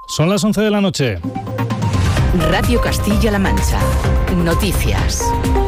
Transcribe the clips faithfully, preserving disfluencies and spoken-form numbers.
Son las once de la noche. Radio Castilla-La Mancha. Noticias.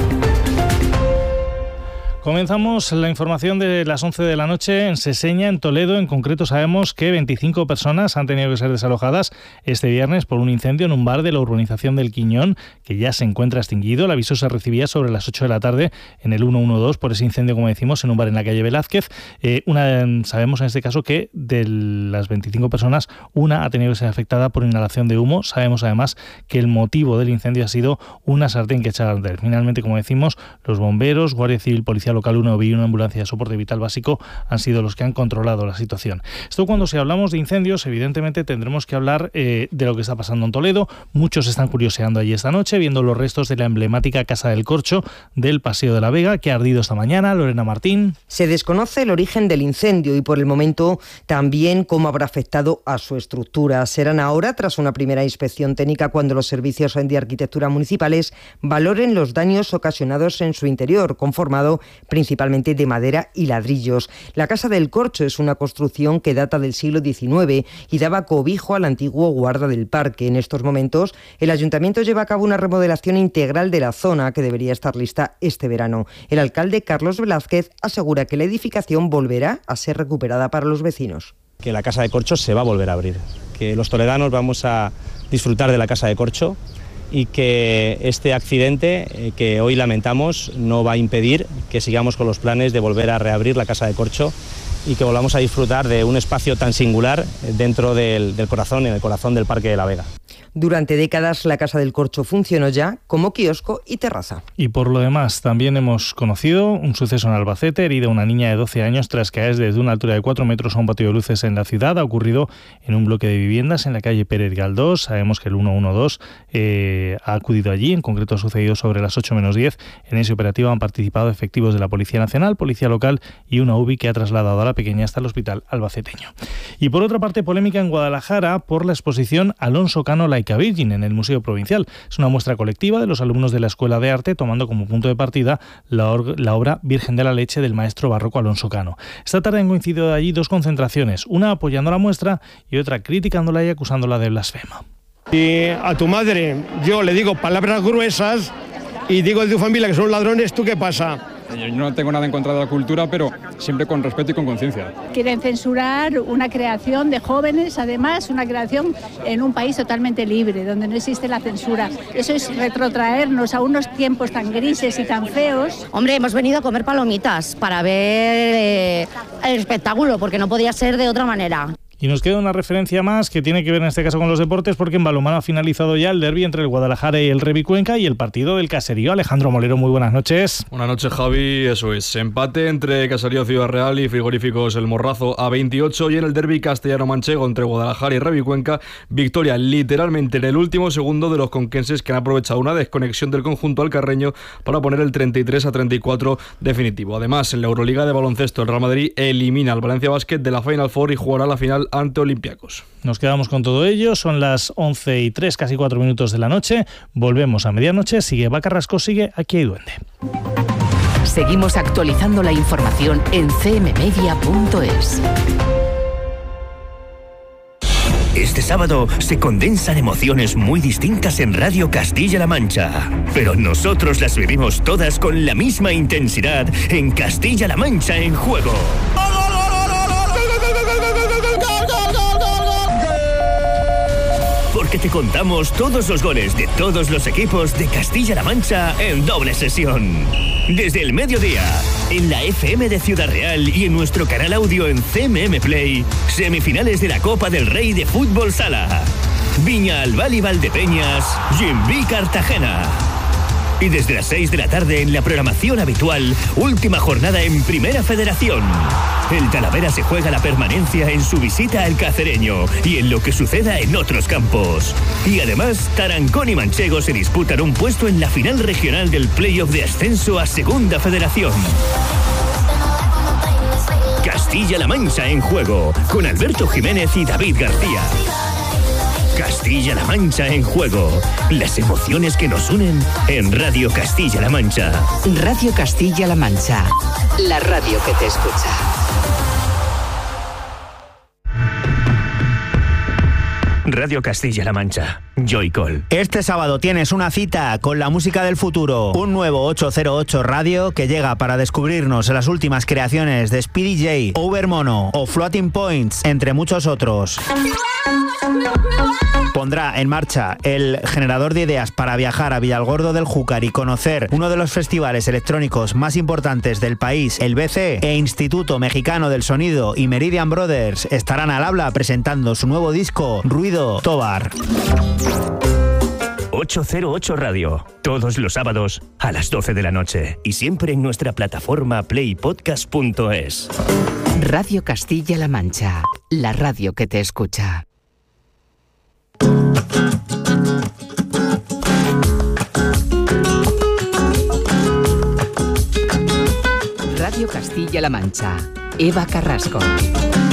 Comenzamos la información de las once de la noche en Seseña, en Toledo. En concreto sabemos que veinticinco personas han tenido que ser desalojadas este viernes por un incendio en un bar de la urbanización del Quiñón, que ya se encuentra extinguido. El aviso se recibía sobre las ocho de la tarde en el ciento doce por ese incendio, como decimos, en un bar en la calle Velázquez. Eh, una, sabemos en este caso que de las veinticinco personas, una ha tenido que ser afectada por inhalación de humo. Sabemos además que el motivo del incendio ha sido una sartén que echaba a arder. Finalmente, como decimos, los bomberos, Guardia Civil, Policía Local uno y una ambulancia de soporte vital básico han sido los que han controlado la situación. Esto, cuando si hablamos de incendios, evidentemente tendremos que hablar eh, de lo que está pasando en Toledo. Muchos están curioseando allí esta noche, viendo los restos de la emblemática Casa del Corcho del Paseo de la Vega, que ha ardido esta mañana. Lorena Martín. Se desconoce el origen del incendio y por el momento también cómo habrá afectado a su estructura. Serán ahora, tras una primera inspección técnica, cuando los servicios de arquitectura municipales valoren los daños ocasionados en su interior, conformado principalmente de madera y ladrillos. La Casa del Corcho es una construcción que data del siglo diecinueve y daba cobijo al antiguo guarda del parque. En estos momentos, el ayuntamiento lleva a cabo una remodelación integral de la zona que debería estar lista este verano. El alcalde Carlos Velázquez asegura que la edificación volverá a ser recuperada para los vecinos. Que la Casa de Corcho se va a volver a abrir, que los toledanos vamos a disfrutar de la Casa de Corcho y que este accidente eh, que hoy lamentamos no va a impedir que sigamos con los planes de volver a reabrir la Casa de Corcho y que volvamos a disfrutar de un espacio tan singular dentro del, del corazón, en el corazón del Parque de la Vega. Durante décadas la Casa del Corcho funcionó ya como kiosco y terraza. Y por lo demás, también hemos conocido un suceso en Albacete. Herida una niña de doce años tras caer desde una altura de cuatro metros a un patio de luces en la ciudad. Ha ocurrido en un bloque de viviendas en la calle Pérez Galdós. Sabemos que el ciento doce eh, ha acudido allí. En concreto ha sucedido sobre las ocho menos diez. En ese operativo han participado efectivos de la Policía Nacional, Policía Local y una U B I que ha trasladado a la pequeña hasta el hospital albaceteño. Y por otra parte, polémica en Guadalajara por la exposición Alonso Cano Laica Virgin en el Museo Provincial. Es una muestra colectiva de los alumnos de la Escuela de Arte, tomando como punto de partida la, or- la obra Virgen de la Leche del maestro barroco Alonso Cano. Esta tarde han coincidido allí dos concentraciones, una apoyando la muestra y otra criticándola y acusándola de blasfema. Y a tu madre yo le digo palabras gruesas y digo de tu familia que son ladrones, ¿tú qué pasa? Yo no tengo nada en contra de la cultura, pero siempre con respeto y con conciencia. Quieren censurar una creación de jóvenes, además una creación en un país totalmente libre, donde no existe la censura. Eso es retrotraernos a unos tiempos tan grises y tan feos. Hombre, hemos venido a comer palomitas para ver eh, el espectáculo, porque no podía ser de otra manera. Y nos queda una referencia más que tiene que ver en este caso con los deportes, porque en balonmano ha finalizado ya el derbi entre el Guadalajara y el Rebicuenca y el partido del Caserío. Alejandro Molero, muy buenas noches. Buenas noches, Javi. Eso es, empate entre Caserío Ciudad Real y Frigoríficos El Morrazo a veintiocho, y en el derbi castellano-manchego entre Guadalajara y Rebicuenca, victoria literalmente en el último segundo de los conquenses, que han aprovechado una desconexión del conjunto alcarreño para poner el treinta y tres a treinta y cuatro definitivo. Además, en la Euroliga de baloncesto, el Real Madrid elimina al Valencia Basket de la Final Four y jugará la final ante Olympiacos. Nos quedamos con todo ello. Son las once y tres, casi cuatro minutos de la noche. Volvemos a medianoche. Sigue Va Carrasco, sigue Aquí hay Duende. Seguimos actualizando la información en c m media punto es. Este sábado se condensan emociones muy distintas en Radio Castilla-La Mancha, pero nosotros las vivimos todas con la misma intensidad en Castilla-La Mancha en Juego. Porque te contamos todos los goles de todos los equipos de Castilla-La Mancha en doble sesión. Desde el mediodía, en la F M de Ciudad Real y en nuestro canal audio en C M M Play, semifinales de la Copa del Rey de Fútbol Sala. Viña Albal y Valdepeñas, Gimbi Cartagena. Y desde las seis de la tarde en la programación habitual, última jornada en Primera Federación. El Talavera se juega la permanencia en su visita al Cacereño y en lo que suceda en otros campos. Y además, Tarancón y Manchego se disputan un puesto en la final regional del playoff de ascenso a Segunda Federación. Castilla-La Mancha en Juego, con Alberto Jiménez y David García. Castilla-La Mancha en Juego. Las emociones que nos unen en Radio Castilla-La Mancha. Radio Castilla-La Mancha. La radio que te escucha. Radio Castilla-La Mancha. Joycall. Este sábado tienes una cita con la música del futuro. Un nuevo ochocientos ocho Radio que llega para descubrirnos las últimas creaciones de Speedy J, Overmono o Floating Points, entre muchos otros. Pondrá en marcha el generador de ideas para viajar a Villalgordo del Júcar y conocer uno de los festivales electrónicos más importantes del país. El B C e Instituto Mexicano del Sonido y Meridian Brothers estarán al habla presentando su nuevo disco Ruido Tobar. ochocientos ocho Radio, todos los sábados a las doce de la noche y siempre en nuestra plataforma play podcast punto es. Radio Castilla-La Mancha, la radio que te escucha. Radio Castilla-La Mancha, Eva Carrasco.